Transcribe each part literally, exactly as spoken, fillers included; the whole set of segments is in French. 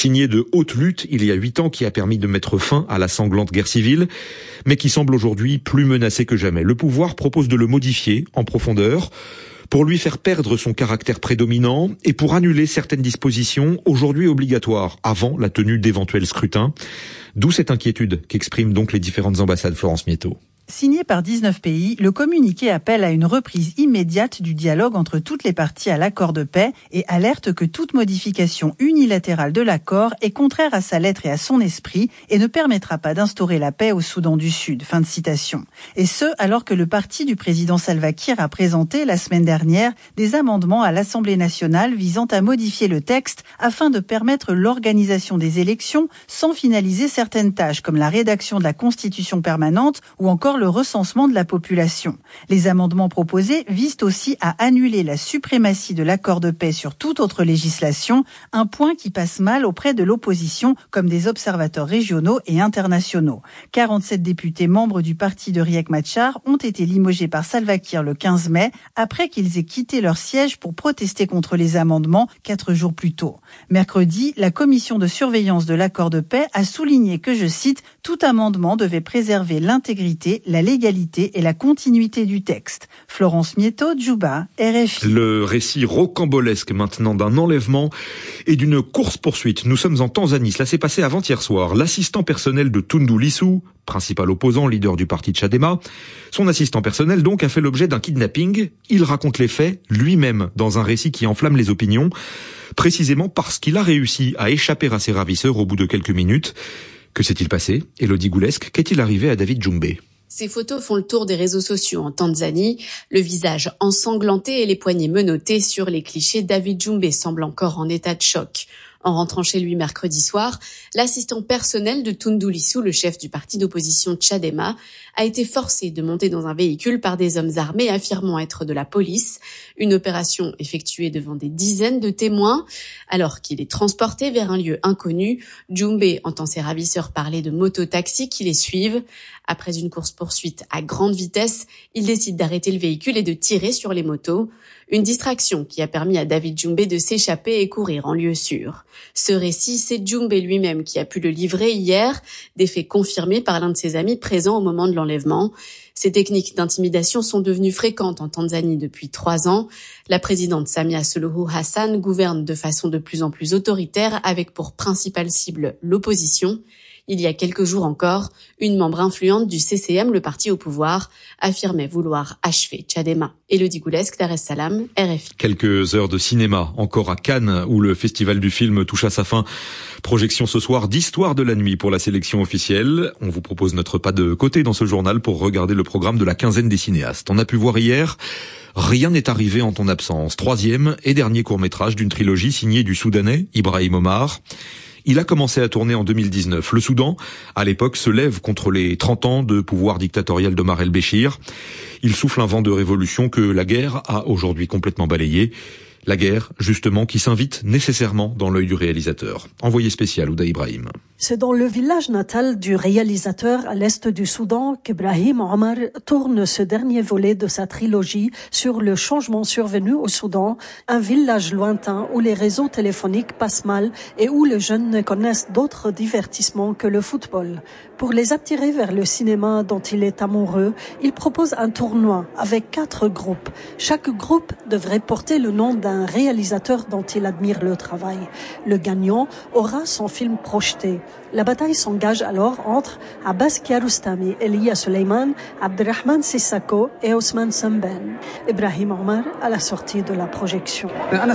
signé de haute lutte il y a huit ans, qui a permis de mettre fin à la sanglante guerre civile, mais qui semble aujourd'hui plus menacé que jamais. Le pouvoir propose de le modifier en profondeur pour lui faire perdre son caractère prédominant et pour annuler certaines dispositions aujourd'hui obligatoires avant la tenue d'éventuels scrutins. D'où cette inquiétude qu'expriment donc les différentes ambassades. Florence Mietto. Signé par dix-neuf pays, le communiqué appelle à une reprise immédiate du dialogue entre toutes les parties à l'accord de paix et alerte que toute modification unilatérale de l'accord est contraire à sa lettre et à son esprit et ne permettra pas d'instaurer la paix au Soudan du Sud. Fin de citation. Et ce, alors que le parti du président Salva Kiir a présenté la semaine dernière des amendements à l'Assemblée nationale visant à modifier le texte afin de permettre l'organisation des élections sans finaliser certaines tâches comme la rédaction de la Constitution permanente ou encore le recensement de la population. Les amendements proposés visent aussi à annuler la suprématie de l'accord de paix sur toute autre législation, un point qui passe mal auprès de l'opposition comme des observateurs régionaux et internationaux. quarante-sept députés membres du parti de Riek Machar ont été limogés par Salva Kiir le quinze mai après qu'ils aient quitté leur siège pour protester contre les amendements quatre jours plus tôt. Mercredi, la commission de surveillance de l'accord de paix a souligné que, je cite, « tout amendement devait préserver l'intégrité, la légalité et la continuité du texte ». Florence Mietto, Djouba, R F I. Le récit rocambolesque maintenant d'un enlèvement et d'une course-poursuite. Nous sommes en Tanzanie, cela s'est passé avant-hier soir. L'assistant personnel de Tundu Lissu, principal opposant, leader du parti Chadema, son assistant personnel donc a fait l'objet d'un kidnapping. Il raconte les faits lui-même dans un récit qui enflamme les opinions, précisément parce qu'il a réussi à échapper à ses ravisseurs au bout de quelques minutes. Que s'est-il passé? Élodie Goulesque, qu'est-il arrivé à David Djumbe? Ces photos font le tour des réseaux sociaux en Tanzanie, le visage ensanglanté et les poignets menottés sur les clichés. David Djumbe semble encore en état de choc. En rentrant chez lui mercredi soir, l'assistant personnel de Tundu Lissu, le chef du parti d'opposition Chadema, a été forcé de monter dans un véhicule par des hommes armés affirmant être de la police. Une opération effectuée devant des dizaines de témoins. Alors qu'il est transporté vers un lieu inconnu, Djumbe entend ses ravisseurs parler de mototaxis qui les suivent. Après une course-poursuite à grande vitesse, il décide d'arrêter le véhicule et de tirer sur les motos. Une distraction qui a permis à David Djumbe de s'échapper et courir en lieu sûr. Ce récit, c'est Djumbe lui-même qui a pu le livrer hier, des faits confirmés par l'un de ses amis présents au moment de l'enlèvement. Ces techniques d'intimidation sont devenues fréquentes en Tanzanie depuis trois ans. La présidente Samia Suluhu Hassan gouverne de façon de plus en plus autoritaire avec pour principale cible l'opposition. Il y a quelques jours encore, une membre influente du C C M, le parti au pouvoir, affirmait vouloir achever Chadema. Élodie Goulesque, Dar es Salaam, R F I. Quelques heures de cinéma encore à Cannes, où le festival du film touche à sa fin. Projection ce soir d'Histoire de la nuit pour la sélection officielle. On vous propose notre pas de côté dans ce journal pour regarder le programme de la quinzaine des cinéastes. On a pu voir hier Rien n'est arrivé en ton absence. Troisième et dernier court-métrage d'une trilogie signée du Soudanais Ibrahim Omar. Il a commencé à tourner en deux mille dix-neuf. Le Soudan, à l'époque, se lève contre les trente ans de pouvoir dictatorial d'Omar el-Béchir. Il souffle un vent de révolution que la guerre a aujourd'hui complètement balayé. La guerre, justement, qui s'invite nécessairement dans l'œil du réalisateur. Envoyé spécial, Ouda Ibrahim. C'est dans le village natal du réalisateur à l'est du Soudan qu'Ibrahim Omar tourne ce dernier volet de sa trilogie sur le changement survenu au Soudan, un village lointain où les réseaux téléphoniques passent mal et où les jeunes ne connaissent d'autres divertissements que le football. Pour les attirer vers le cinéma dont il est amoureux, il propose un tournoi avec quatre groupes. Chaque groupe devrait porter le nom d'un réalisateur dont il admire le travail. Le gagnant aura son film projeté. La bataille s'engage alors entre Abbas Kiarostami, Elia Suleiman, Abderrahman Sissako et Ousmane Sembène. Ibrahim Omar à la sortie de la projection.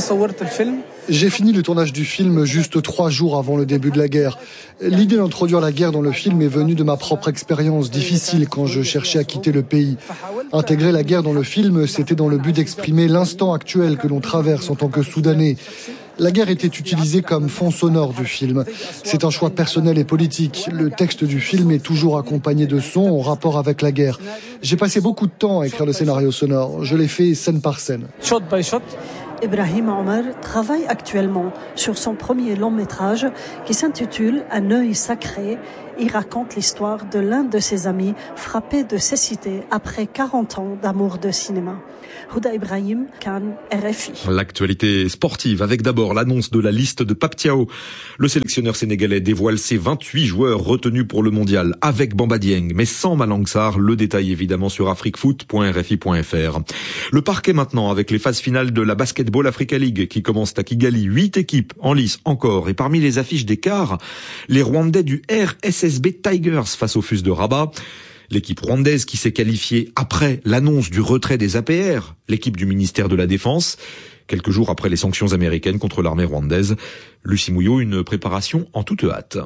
J'ai fini le tournage du film juste trois jours avant le début de la guerre. L'idée d'introduire la guerre dans le film est venue de ma propre expérience difficile quand je cherchais à quitter le pays. Intégrer la guerre dans le film, c'était dans le but d'exprimer l'instant actuel que l'on traverse en tant que Soudanais. La guerre était utilisée comme fond sonore du film. C'est un choix personnel et politique. Le texte du film est toujours accompagné de sons en rapport avec la guerre. J'ai passé beaucoup de temps à écrire le scénario sonore. Je l'ai fait scène par scène. Shot by shot. Ibrahim Omar travaille actuellement sur son premier long métrage qui s'intitule Un œil sacré. Il raconte l'histoire de l'un de ses amis frappé de cécité après quarante ans d'amour de cinéma. Houda Ibrahim, Cannes, R F I. L'actualité sportive avec d'abord l'annonce de la liste de Pape Thiaw. Le sélectionneur sénégalais dévoile ses vingt-huit joueurs retenus pour le mondial avec Bamba Dieng, mais sans Malang Sarr. Le détail évidemment sur afriquefoot point r f i point f r. Le parquet maintenant avec les phases finales de la Basketball Africa League qui commencent à Kigali. Huit équipes en lice encore et parmi les affiches d'écart, les Rwandais du R S S B Tigers face au F U S de Rabat. L'équipe rwandaise qui s'est qualifiée après l'annonce du retrait des A P R, l'équipe du ministère de la Défense, quelques jours après les sanctions américaines contre l'armée rwandaise. Lucie Mouillot, une préparation en toute hâte.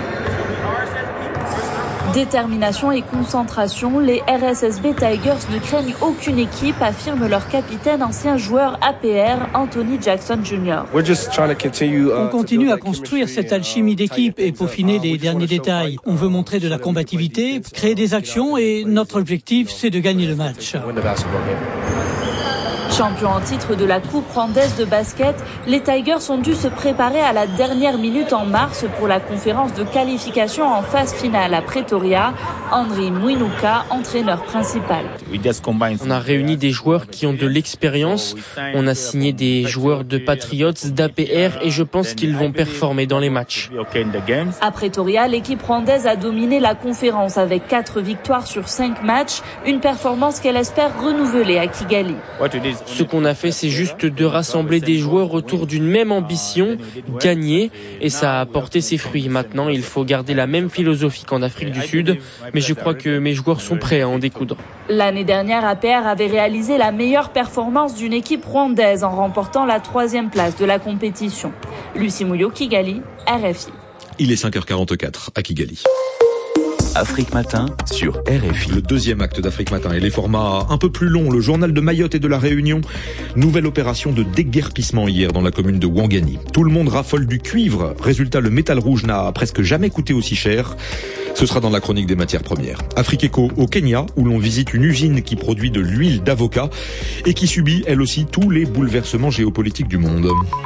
Détermination et concentration, les R S S B Tigers ne craignent aucune équipe, affirme leur capitaine, ancien joueur A P R, Anthony Jackson junior On continue à construire cette alchimie d'équipe et peaufiner les derniers détails. On veut montrer de la combativité, créer des actions et notre objectif, c'est de gagner le match. Champions en titre de la Coupe rwandaise de basket, les Tigers ont dû se préparer à la dernière minute en mars pour la conférence de qualification en phase finale à Pretoria. Henry Mwinuka, entraîneur principal. On a réuni des joueurs qui ont de l'expérience, on a signé des joueurs de Patriots, d'A P R et je pense qu'ils vont performer dans les matchs. À Pretoria, l'équipe rwandaise a dominé la conférence avec quatre victoires sur cinq matchs, une performance qu'elle espère renouveler à Kigali. Ce qu'on a fait, c'est juste de rassembler des joueurs autour d'une même ambition, gagner, et ça a porté ses fruits. Maintenant, il faut garder la même philosophie qu'en Afrique du Sud, mais je crois que mes joueurs sont prêts à en découdre. L'année dernière, A P R avait réalisé la meilleure performance d'une équipe rwandaise en remportant la troisième place de la compétition. Lucie Mouillot, Kigali, R F I. Il est cinq heures quarante-quatre à Kigali. Afrique Matin sur R F I. Le deuxième acte d'Afrique Matin et les formats un peu plus longs. Le journal de Mayotte et de la Réunion. Nouvelle opération de déguerpissement hier dans la commune de Ouangani. Tout le monde raffole du cuivre. Résultat, le métal rouge n'a presque jamais coûté aussi cher. Ce sera dans la chronique des matières premières. Afrique Éco au Kenya, où l'on visite une usine qui produit de l'huile d'avocat et qui subit, elle aussi, tous les bouleversements géopolitiques du monde.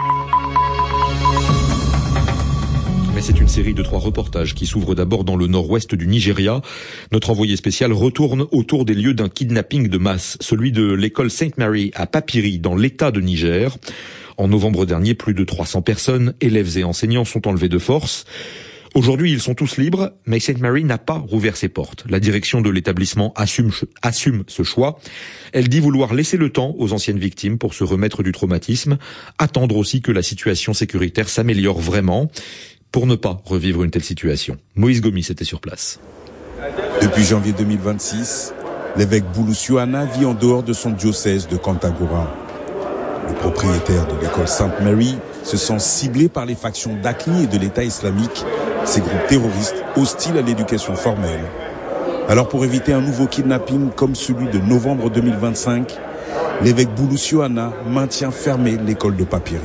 Mais c'est une série de trois reportages qui s'ouvrent d'abord dans le nord-ouest du Nigeria. Notre envoyé spécial retourne autour des lieux d'un kidnapping de masse, celui de l'école Saint Mary à Papiri, dans l'état de Niger. En novembre dernier, plus de trois cents personnes, élèves et enseignants, sont enlevés de force. Aujourd'hui, ils sont tous libres, mais Saint Mary n'a pas rouvert ses portes. La direction de l'établissement assume, assume ce choix. Elle dit vouloir laisser le temps aux anciennes victimes pour se remettre du traumatisme, attendre aussi que la situation sécuritaire s'améliore vraiment, pour ne pas revivre une telle situation. Moïse Gomis était sur place. Depuis janvier deux mille vingt-six, l'évêque Bouloussi Yohana vit en dehors de son diocèse de Kontagora. Le propriétaire de l'école Sainte Mary se sent ciblé par les factions d'Akli et de l'État islamique, ces groupes terroristes hostiles à l'éducation formelle. Alors pour éviter un nouveau kidnapping comme celui de novembre deux mille vingt-cinq, l'évêque Bouloussi Yohana maintient fermée l'école de Papiri.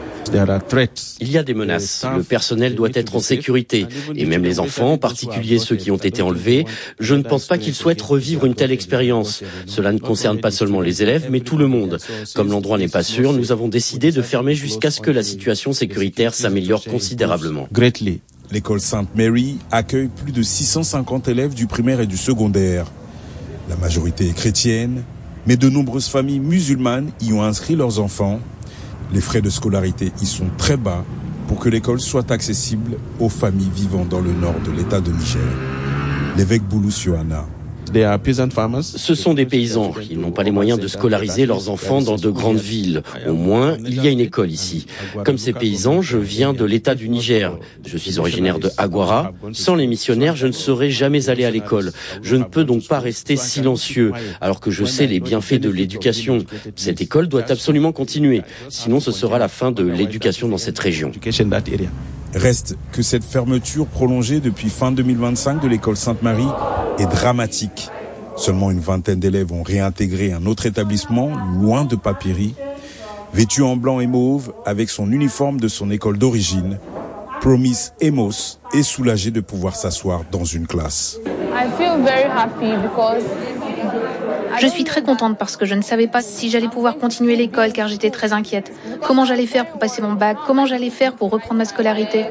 Il y a des menaces. Le personnel doit être en sécurité. Et même les enfants, en particulier ceux qui ont été enlevés, je ne pense pas qu'ils souhaitent revivre une telle expérience. Cela ne concerne pas seulement les élèves, mais tout le monde. Comme l'endroit n'est pas sûr, nous avons décidé de fermer jusqu'à ce que la situation sécuritaire s'améliore considérablement. L'école Sainte Mary accueille plus de six cent cinquante élèves du primaire et du secondaire. La majorité est chrétienne, mais de nombreuses familles musulmanes y ont inscrit leurs enfants. Les frais de scolarité y sont très bas pour que l'école soit accessible aux familles vivant dans le nord de l'État de Niger. L'évêque Bouloussi Yohana. Ce sont des paysans. Ils n'ont pas les moyens de scolariser leurs enfants dans de grandes villes. Au moins, il y a une école ici. Comme ces paysans, je viens de l'État du Niger. Je suis originaire de Aguara. Sans les missionnaires, je ne serais jamais allé à l'école. Je ne peux donc pas rester silencieux, alors que je sais les bienfaits de l'éducation. Cette école doit absolument continuer. Sinon, ce sera la fin de l'éducation dans cette région. Reste que cette fermeture prolongée depuis fin deux mille vingt-cinq de l'école Sainte-Marie est dramatique. Seulement une vingtaine d'élèves ont réintégré un autre établissement loin de Papiri. Vêtu en blanc et mauve avec son uniforme de son école d'origine, Promise Emos est soulagé de pouvoir s'asseoir dans une classe. I feel very happy because Je suis très contente parce que je ne savais pas si j'allais pouvoir continuer l'école car j'étais très inquiète. Comment j'allais faire pour passer mon bac? Comment j'allais faire pour reprendre ma scolarité?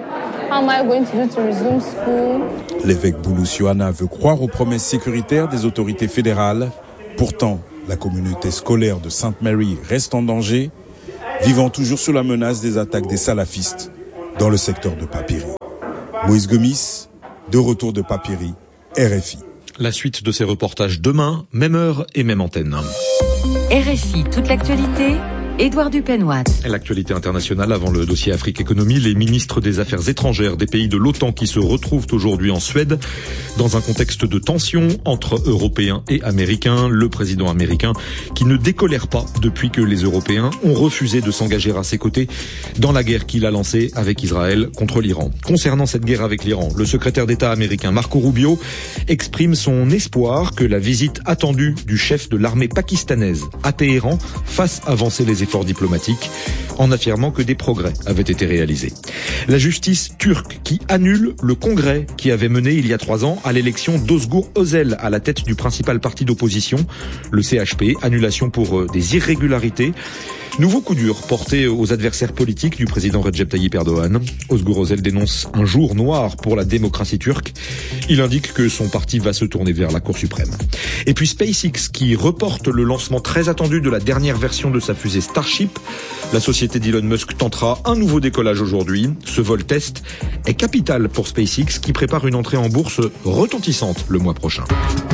L'évêque Bulus Yohana veut croire aux promesses sécuritaires des autorités fédérales. Pourtant, la communauté scolaire de Sainte Mary reste en danger, vivant toujours sous la menace des attaques des salafistes dans le secteur de Papiri. Moïse Gomis, de retour de Papiri, R F I. La suite de ces reportages demain, même heure et même antenne. R F I, toute l'actualité, Édouard Dupenoise. L'actualité internationale avant le dossier Afrique Économie, les ministres des Affaires étrangères des pays de l'OTAN qui se retrouvent aujourd'hui en Suède dans un contexte de tension entre Européens et Américains. Le président américain qui ne décolère pas depuis que les Européens ont refusé de s'engager à ses côtés dans la guerre qu'il a lancée avec Israël contre l'Iran. Concernant cette guerre avec l'Iran, le secrétaire d'État américain Marco Rubio exprime son espoir que la visite attendue du chef de l'armée pakistanaise à Téhéran fasse avancer les efforts diplomatiques en affirmant que des progrès avaient été réalisés. La justice turque qui annule le congrès qui avait mené il y a trois ans à l'élection d'Ozgur Özel à la tête du principal parti d'opposition, le C H P, annulation pour des irrégularités. Nouveau coup dur porté aux adversaires politiques du président Recep Tayyip Erdogan. Özgur Özel dénonce un jour noir pour la démocratie turque. Il indique que son parti va se tourner vers la Cour suprême. Et puis SpaceX qui reporte le lancement très attendu de la dernière version de sa fusée Starship. La société d'Elon Musk tentera un nouveau décollage aujourd'hui. Ce vol test est capital pour SpaceX qui prépare une entrée en bourse retentissante le mois prochain.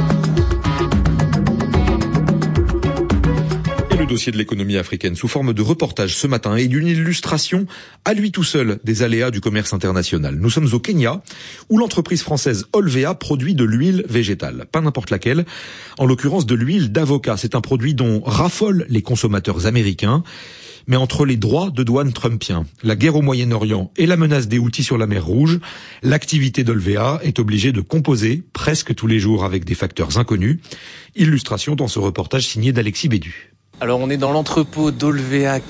Le dossier de l'économie africaine sous forme de reportage ce matin et d'une illustration à lui tout seul des aléas du commerce international. Nous sommes au Kenya où l'entreprise française Olvea produit de l'huile végétale. Pas n'importe laquelle, en l'occurrence de l'huile d'avocat. C'est un produit dont raffolent les consommateurs américains. Mais entre les droits de douane trumpiens, la guerre au Moyen-Orient et la menace des Houthis sur la mer Rouge, l'activité d'Olvea est obligée de composer presque tous les jours avec des facteurs inconnus. Illustration dans ce reportage signé d'Alexis Bédu. Alors on est dans l'entrepôt d'Olvea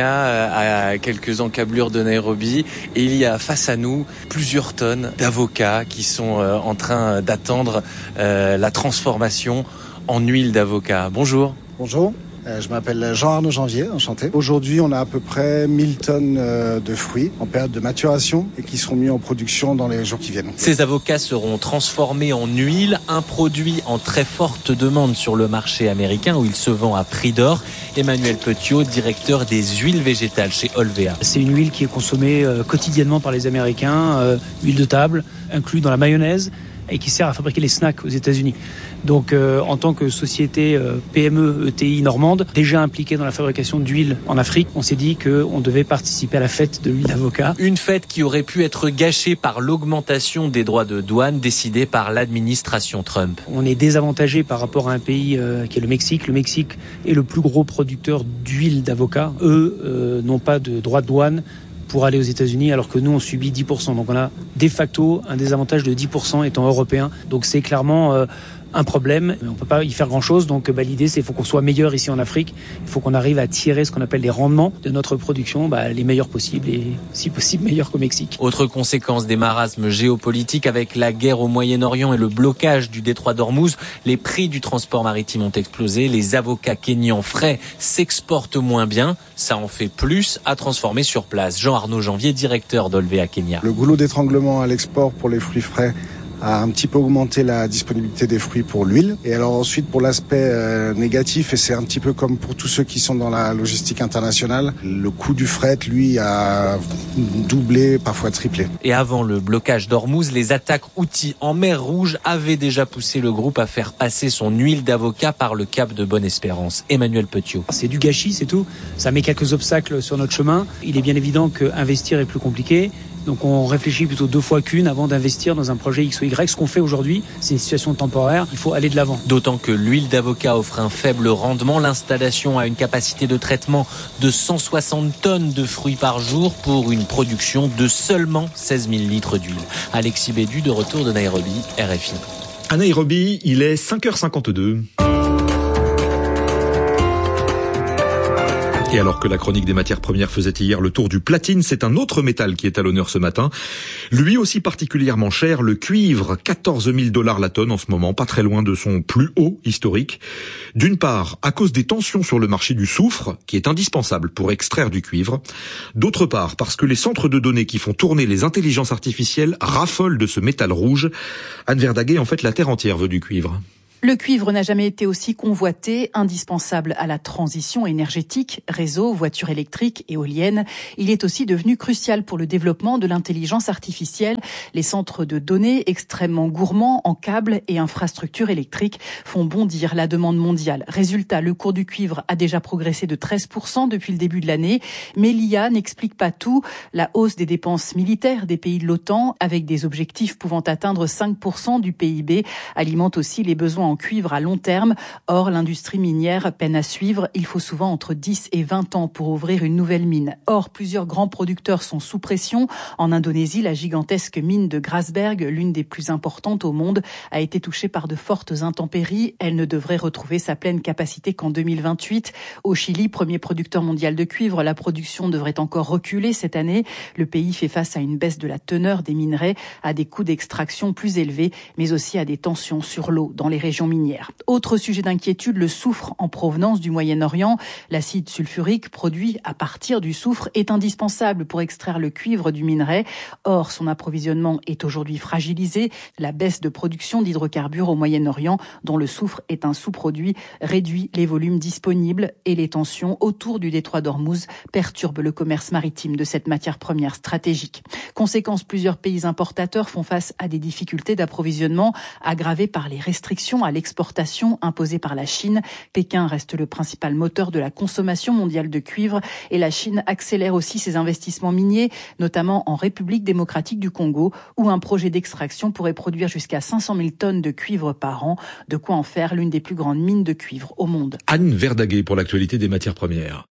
Kenya, à quelques encablures de Nairobi, et il y a face à nous plusieurs tonnes d'avocats qui sont en train d'attendre la transformation en huile d'avocat. Bonjour. Bonjour. Je m'appelle Jean-Arnaud Janvier, enchanté. Aujourd'hui, on a à peu près mille tonnes de fruits en période de maturation et qui seront mis en production dans les jours qui viennent. Ces avocats seront transformés en huile, un produit en très forte demande sur le marché américain où il se vend à prix d'or. Emmanuel Petiot, directeur des huiles végétales chez Olvea. C'est une huile qui est consommée quotidiennement par les Américains, euh, huile de table, inclus dans la mayonnaise, et qui sert à fabriquer les snacks aux États-Unis. Donc, euh, en tant que société euh, P M E E T I normande, déjà impliquée dans la fabrication d'huile en Afrique, on s'est dit qu'on devait participer à la fête de l'huile d'avocat. Une fête qui aurait pu être gâchée par l'augmentation des droits de douane décidée par l'administration Trump. On est désavantagé par rapport à un pays euh, qui est le Mexique. Le Mexique est le plus gros producteur d'huile d'avocat. Eux euh, n'ont pas de droits de douane pour aller aux États-Unis, alors que nous, on subit dix pour cent. Donc on a de facto un désavantage de dix pour cent étant européen. Donc c'est clairement euh, un problème. On ne peut pas y faire grand-chose. Donc bah, l'idée, c'est qu'il faut qu'on soit meilleur ici en Afrique. Il faut qu'on arrive à tirer ce qu'on appelle les rendements de notre production, bah, les meilleurs possibles et si possible meilleurs qu'au Mexique. Autre conséquence des marasmes géopolitiques avec la guerre au Moyen-Orient et le blocage du détroit d'Ormuz, les prix du transport maritime ont explosé. Les avocats kényans frais s'exportent moins bien. Ça en fait plus à transformer sur place. Jean-Arnaud Janvier, directeur d'Olvea Kenya. Le goulot d'étranglement à l'export pour les fruits frais a un petit peu augmenté la disponibilité des fruits pour l'huile. Et alors ensuite, pour l'aspect euh, négatif, et c'est un petit peu comme pour tous ceux qui sont dans la logistique internationale, le coût du fret, lui, a doublé, parfois triplé. Et avant le blocage d'Ormuz, les attaques Houthis en mer Rouge avaient déjà poussé le groupe à faire passer son huile d'avocat par le cap de Bonne-Espérance. Emmanuel Petiot. C'est du gâchis, c'est tout. Ça met quelques obstacles sur notre chemin. Il est bien évident qu'investir est plus compliqué. Donc on réfléchit plutôt deux fois qu'une avant d'investir dans un projet X ou Y. Ce qu'on fait aujourd'hui, c'est une situation temporaire. Il faut aller de l'avant. D'autant que l'huile d'avocat offre un faible rendement. L'installation a une capacité de traitement de cent soixante tonnes de fruits par jour pour une production de seulement seize mille litres d'huile. Alexis Bédu, de retour de Nairobi, R F I. À Nairobi, il est cinq heures cinquante-deux. Et alors que la chronique des matières premières faisait hier le tour du platine, c'est un autre métal qui est à l'honneur ce matin. Lui aussi particulièrement cher, le cuivre, quatorze mille dollars la tonne en ce moment, pas très loin de son plus haut historique. D'une part, à cause des tensions sur le marché du soufre, qui est indispensable pour extraire du cuivre. D'autre part, parce que les centres de données qui font tourner les intelligences artificielles raffolent de ce métal rouge. Anne Verdaguet, en fait, la terre entière veut du cuivre. Le cuivre n'a jamais été aussi convoité, indispensable à la transition énergétique, réseaux, voitures électriques, éoliennes. Il est aussi devenu crucial pour le développement de l'intelligence artificielle. Les centres de données, extrêmement gourmands en câbles et infrastructures électriques, font bondir la demande mondiale. Résultat, le cours du cuivre a déjà progressé de treize pour cent depuis le début de l'année. Mais l'I A n'explique pas tout. La hausse des dépenses militaires des pays de l'OTAN, avec des objectifs pouvant atteindre cinq pour cent du P I B, alimente aussi les besoins en cuivre à long terme. Or, l'industrie minière peine à suivre. Il faut souvent entre dix et vingt ans pour ouvrir une nouvelle mine. Or, plusieurs grands producteurs sont sous pression. En Indonésie, la gigantesque mine de Grasberg, l'une des plus importantes au monde, a été touchée par de fortes intempéries. Elle ne devrait retrouver sa pleine capacité qu'en deux mille vingt-huit. Au Chili, premier producteur mondial de cuivre, la production devrait encore reculer cette année. Le pays fait face à une baisse de la teneur des minerais, à des coûts d'extraction plus élevés, mais aussi à des tensions sur l'eau dans les régions minières. Autre sujet d'inquiétude, le soufre en provenance du Moyen-Orient. L'acide sulfurique produit à partir du soufre est indispensable pour extraire le cuivre du minerai. Or, son approvisionnement est aujourd'hui fragilisé. La baisse de production d'hydrocarbures au Moyen-Orient, dont le soufre est un sous-produit, réduit les volumes disponibles et les tensions autour du détroit d'Ormuz perturbent le commerce maritime de cette matière première stratégique. Conséquence, plusieurs pays importateurs font face à des difficultés d'approvisionnement aggravées par les restrictions à l'exportation imposée par la Chine. Pékin reste le principal moteur de la consommation mondiale de cuivre et la Chine accélère aussi ses investissements miniers, notamment en République démocratique du Congo, où un projet d'extraction pourrait produire jusqu'à cinq cent mille tonnes de cuivre par an, de quoi en faire l'une des plus grandes mines de cuivre au monde. Anne Verdaguet pour l'actualité des matières premières.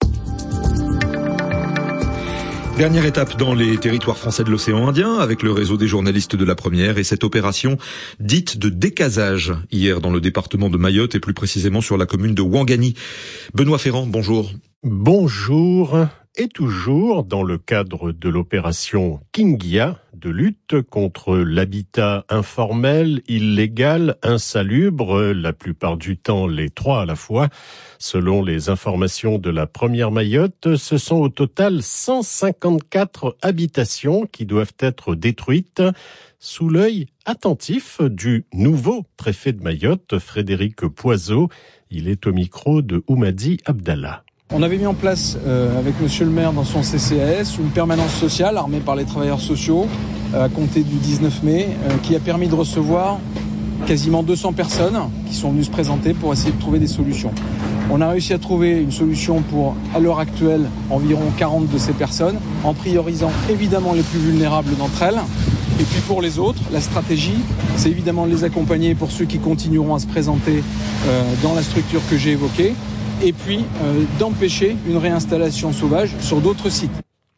Dernière étape dans les territoires français de l'océan Indien avec le réseau des journalistes de la Première et cette opération dite de décasage hier dans le département de Mayotte et plus précisément sur la commune de Ouangani. Benoît Ferrand, bonjour. Bonjour. Et toujours dans le cadre de l'opération Kingia de lutte contre l'habitat informel, illégal, insalubre, la plupart du temps les trois à la fois. Selon les informations de la Première Mayotte, ce sont au total cent cinquante-quatre habitations qui doivent être détruites sous l'œil attentif du nouveau préfet de Mayotte, Frédéric Poiseau. Il est au micro de Oumadi Abdallah. On avait mis en place euh, avec monsieur le maire dans son C C A S une permanence sociale armée par les travailleurs sociaux euh, à compter du dix-neuf mai euh, qui a permis de recevoir quasiment deux cents personnes qui sont venues se présenter pour essayer de trouver des solutions. On a réussi à trouver une solution pour, à l'heure actuelle, environ quarante de ces personnes, en priorisant évidemment les plus vulnérables d'entre elles. Et puis pour les autres, la stratégie, c'est évidemment de les accompagner pour ceux qui continueront à se présenter euh, dans la structure que j'ai évoquée. Et puis euh, d'empêcher une réinstallation sauvage sur d'autres sites.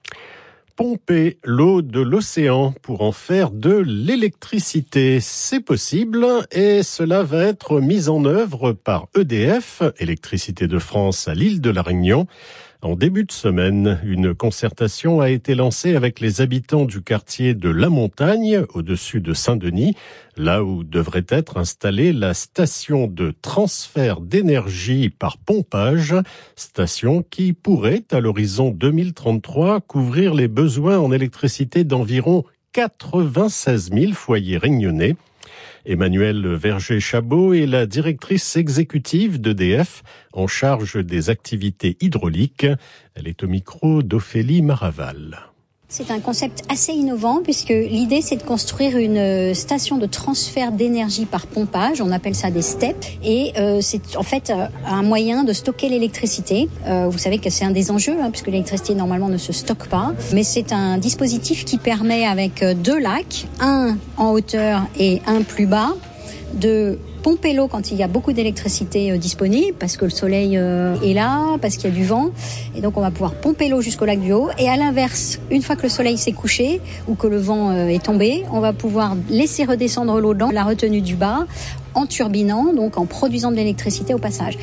Pomper l'eau de l'océan pour en faire de l'électricité, c'est possible et cela va être mis en œuvre par E D F, Électricité de France à l'île de la Réunion. En début de semaine, une concertation a été lancée avec les habitants du quartier de La Montagne, au-dessus de Saint-Denis, là où devrait être installée la station de transfert d'énergie par pompage, station qui pourrait, à l'horizon deux mille trente-trois, couvrir les besoins en électricité d'environ quatre-vingt-seize mille foyers réunionnais. Emmanuelle Verger-Chabot est la directrice exécutive d'E D F en charge des activités hydrauliques. Elle est au micro d'Ophélie Maraval. C'est un concept assez innovant puisque l'idée c'est de construire une station de transfert d'énergie par pompage, on appelle ça des steps et euh, c'est en fait euh, un moyen de stocker l'électricité. Euh, vous savez que c'est un des enjeux hein, puisque l'électricité normalement ne se stocke pas, mais c'est un dispositif qui permet avec deux lacs, un en hauteur et un plus bas, de pomper l'eau quand il y a beaucoup d'électricité euh, disponible, parce que le soleil euh, est là, parce qu'il y a du vent. Et donc on va pouvoir pomper l'eau jusqu'au lac du Haut. Et à l'inverse, une fois que le soleil s'est couché ou que le vent euh, est tombé, on va pouvoir laisser redescendre l'eau dans la retenue du bas en turbinant, donc en produisant de l'électricité au passage.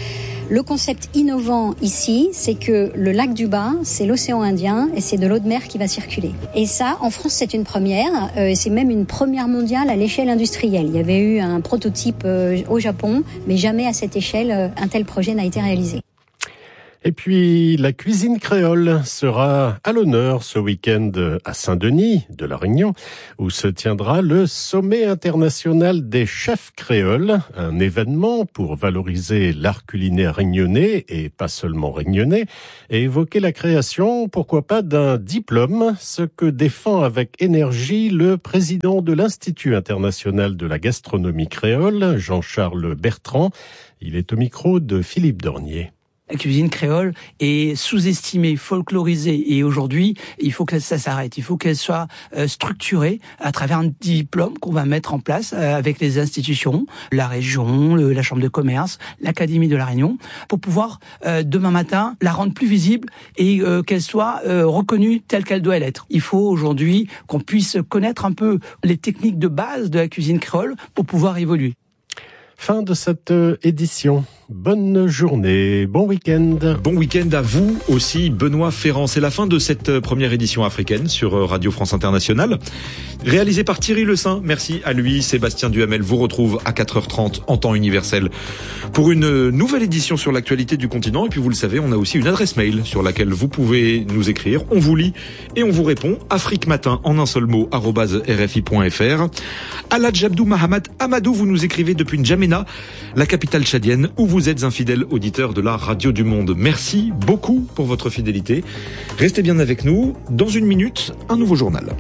Le concept innovant ici, c'est que le lac du Bas, c'est l'océan Indien et c'est de l'eau de mer qui va circuler. Et ça, en France, c'est une première. Euh, c'est même une première mondiale à l'échelle industrielle. Il y avait eu un prototype euh, au Japon, mais jamais à cette échelle, euh, un tel projet n'a été réalisé. Et puis, la cuisine créole sera à l'honneur ce week-end à Saint-Denis de La Réunion, où se tiendra le Sommet international des chefs créoles, un événement pour valoriser l'art culinaire réunionnais, et pas seulement réunionnais, et évoquer la création, pourquoi pas, d'un diplôme, ce que défend avec énergie le président de l'Institut international de la gastronomie créole, Jean-Charles Bertrand. Il est au micro de Philippe Dornier. La cuisine créole est sous-estimée, folklorisée, et aujourd'hui, il faut que ça s'arrête. Il faut qu'elle soit euh, structurée à travers un diplôme qu'on va mettre en place euh, avec les institutions, la région, le, la chambre de commerce, l'Académie de La Réunion, pour pouvoir euh, demain matin la rendre plus visible et euh, qu'elle soit euh, reconnue telle qu'elle doit l'être. Il faut aujourd'hui qu'on puisse connaître un peu les techniques de base de la cuisine créole pour pouvoir évoluer. Fin de cette édition. Bonne journée, bon week-end. Bon week-end à vous aussi, Benoît Ferrand. C'est la fin de cette première édition africaine sur Radio France Internationale. Réalisée par Thierry Le Saint. Merci à lui. Sébastien Duhamel vous retrouve à quatre heures trente en temps universel pour une nouvelle édition sur l'actualité du continent. Et puis vous le savez, on a aussi une adresse mail sur laquelle vous pouvez nous écrire. On vous lit et on vous répond. Afrique Matin en un seul mot, arobase r f i point f r. Aladj Abdou Mahamad Amadou, vous nous écrivez depuis N'Djamena, la capitale tchadienne, où vous êtes un fidèle auditeur de la Radio du Monde. Merci beaucoup pour votre fidélité. Restez bien avec nous. Dans une minute, un nouveau journal.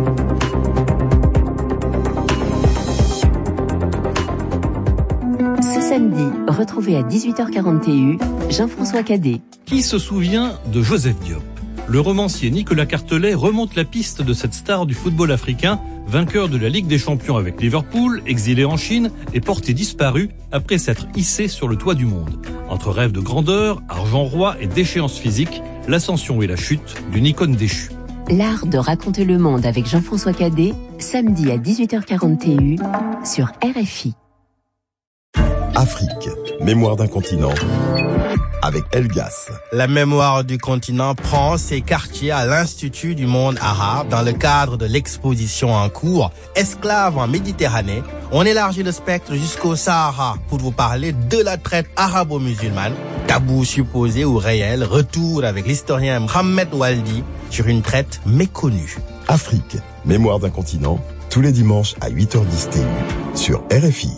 Ce samedi, retrouvez à dix-huit heures quarante et un Jean-François Cadet. Qui se souvient de Joseph Diop ? Le romancier Nicolas Cartelet remonte la piste de cette star du football africain, vainqueur de la Ligue des Champions avec Liverpool, exilé en Chine et porté disparu après s'être hissé sur le toit du monde. Entre rêve de grandeur, argent roi et déchéance physique, l'ascension et la chute d'une icône déchue. L'art de raconter le monde avec Jean-François Cadet, samedi à dix-huit heures quarante et un sur R F I. Afrique, mémoire d'un continent, avec Elgas. La mémoire du continent prend ses quartiers à l'Institut du monde arabe dans le cadre de l'exposition en cours Esclaves en Méditerranée. On élargit le spectre jusqu'au Sahara pour vous parler de la traite arabo-musulmane. Tabou supposé ou réel, retour avec l'historien Mohamed Waldi sur une traite méconnue. Afrique, mémoire d'un continent, tous les dimanches à huit heures dix T U sur R F I.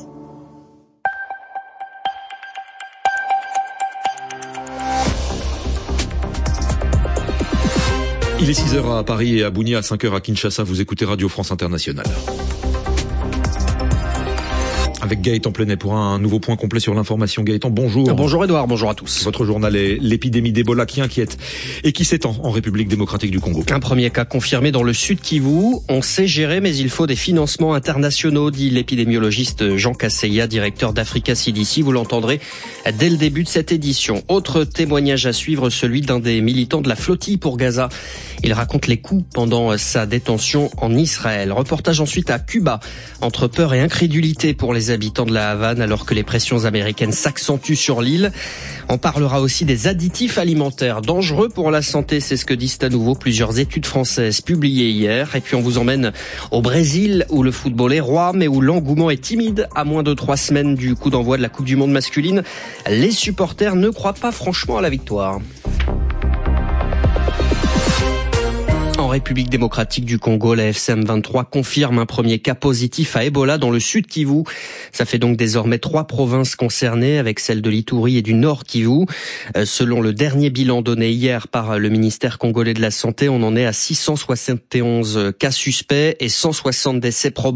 Il est six heures à Paris et à Bounia, à cinq heures à Kinshasa. Vous écoutez Radio France Internationale. Avec Gaëtan Plenet pour un nouveau point complet sur l'information. Gaëtan, bonjour. Bonjour Edouard, bonjour à tous. Votre journal est l'épidémie d'Ebola qui inquiète et qui s'étend en République démocratique du Congo. Un premier cas confirmé dans le sud Kivu. On sait gérer, mais il faut des financements internationaux, dit l'épidémiologiste Jean Casseya, directeur d'Africa C D C. Vous l'entendrez dès le début de cette édition. Autre témoignage à suivre, celui d'un des militants de la flottille pour Gaza. Il raconte les coups pendant sa détention en Israël. Reportage ensuite à Cuba, entre peur et incrédulité pour les habitants de la Havane alors que les pressions américaines s'accentuent sur l'île. On parlera aussi des additifs alimentaires dangereux pour la santé, c'est ce que disent à nouveau plusieurs études françaises publiées hier. Et puis on vous emmène au Brésil où le football est roi mais où l'engouement est timide. À moins de trois semaines du coup d'envoi de la Coupe du Monde masculine, les supporters ne croient pas franchement à la victoire. En République démocratique du Congo, la F C M vingt-trois confirme un premier cas positif à Ebola dans le sud Kivu. Ça fait donc désormais trois provinces concernées avec celles de l'Ituri et du nord Kivu. Euh, selon le dernier bilan donné hier par le ministère congolais de la Santé, on en est à six cent soixante et onze cas suspects et cent soixante décès probables.